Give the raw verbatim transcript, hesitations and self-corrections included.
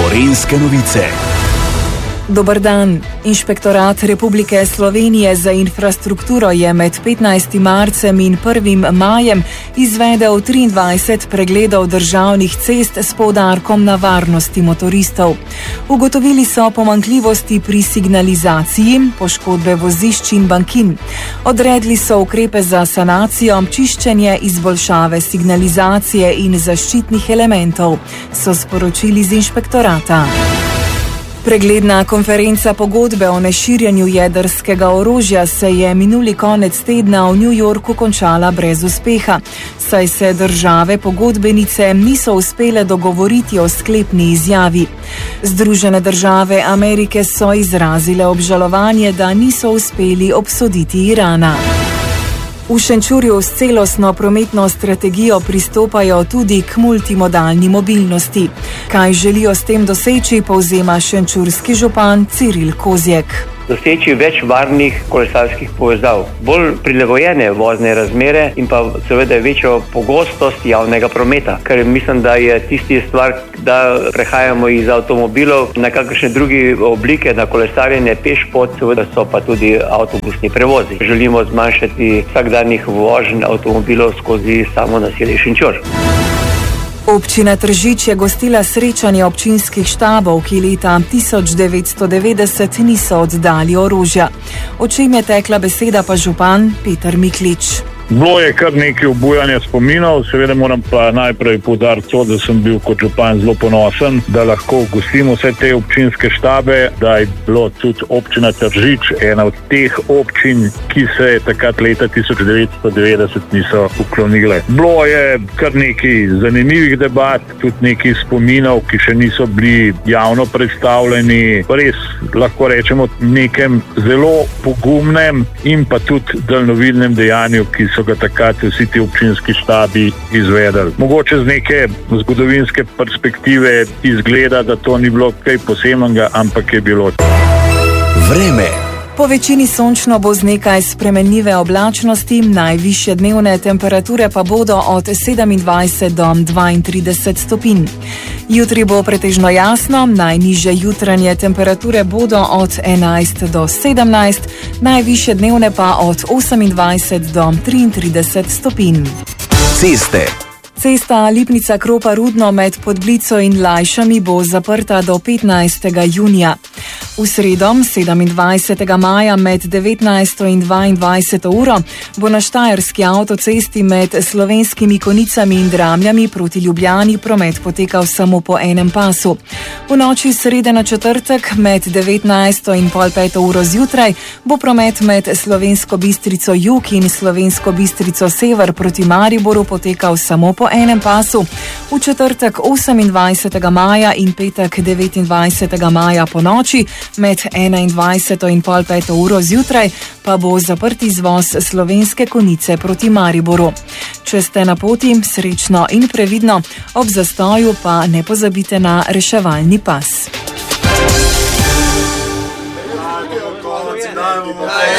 Gorenjske novice. Dober dan. Inšpektorat Republike Slovenije za infrastrukturo je med petnajstim marcem in prvim majem izvedel triindvajset pregledov državnih cest s poudarkom na varnosti motoristov. Ugotovili so pomanjkljivosti pri signalizaciji, poškodbe vozišč in bankin. Odredili so ukrepe za sanacijo, čiščenje, izboljšave signalizacije in zaščitnih elementov, so sporočili z inšpektorata. Pregledna konferenca pogodbe o neširjenju jedrskega orožja se je minuli konec tedna v New Yorku končala brez uspeha, saj se države pogodbenice niso uspele dogovoriti o sklepni izjavi. Združene države Amerike so izrazile obžalovanje, da niso uspeli obsoditi Irana. V Šenčurju s celostno prometno strategijo pristopajo tudi k multimodalni mobilnosti. Kaj želijo s tem doseči, povzema šenčurski župan Ciril Kozjek. Doseči več varnih kolesarskih povezav, bolj prilagojene vozne razmere in pa seveda večjo pogostost javnega prometa, ker mislim, da je tisti stvar, da prehajamo iz avtomobilov na kakršne druge oblike, na kolesarjenje, pešpot, seveda so pa tudi avtobusni prevozi. Želimo zmanjšati vsakdanjih voženj avtomobilov skozi samo naselje Šenčur. Občina Tržič je gostila srečanje občinskih štabov, ki leta tisoč devetsto devetdeset niso oddali orožja. O čem je tekla beseda pa župan Peter Miklič. Bilo je kar nekaj obujanja spominov, seveda moram pa najprej poudariti to, da sem bil kot župan zelo ponosen, da lahko gostimo vse te občinske štabe, da je bilo tudi občina Tržič ena od teh občin, ki se takrat leta tisoč devetsto devetdeset niso uklonile. Bilo je kar nekaj zanimivih debat, tudi nekaj spominov, ki še niso bili javno predstavljeni, res lahko rečemo nekem zelo pogumnem in pa tudi daljnovidnem dejanju, ki so ga takrat vsi ti občinski štabi izvedeli. Mogoče z neke zgodovinske perspektive izgleda, da to ni bilo kaj posebnega, ampak je bilo. Vreme. Po večini sončno bo z nekaj spremenljive oblačnosti, najvišje dnevne temperature pa bodo od sedemindvajset do dvaintrideset stopinj. Jutri bo pretežno jasno, najnižje jutranje temperature bodo od enajst do sedemnajst, najvišje dnevne pa od osemindvajset do triintrideset stopinj. Ceste. Cesta Lipnica-Kropa-Rudno med Podblico in Lajšami bo zaprta do petnajstega junija. V sredo, sedemindvajsetega maja med devetnajsto in dvaindvajseto uro bo na štajerski avtocesti med Slovenskimi Konicami in Dramljami proti Ljubljani promet potekal samo po enem pasu. V noči srede na četrtek med devetnajsto in pol peto uro zjutraj bo promet med Slovensko Bistrico jug in Slovensko Bistrico sever proti Mariboru potekal samo po enem pasu. V četrtek osemindvajsetega maja in petek devetindvajsetega maja po noči med enaindvajseto in pol peto uro zjutraj pa bo zaprt izvoz Slovenske Konice proti Mariboru. Če ste na poti, srečno in previdno, ob zastoju pa ne pozabite na reševalni pas.